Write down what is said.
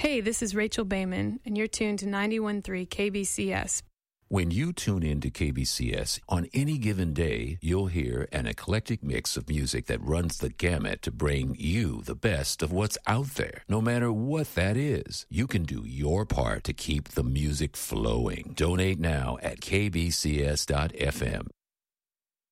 Hey, this is Rachel Bayman, and you're tuned to 91.3 KBCS. When you tune in to KBCS, on any given day, you'll hear an eclectic mix of music that runs the gamut to bring you the best of what's out there. No matter what that is, you can do your part to keep the music flowing. Donate now at kbcs.fm.